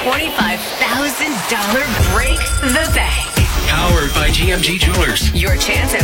$25,000 Break the Bank. Powered by GMG Jewelers. Your chance at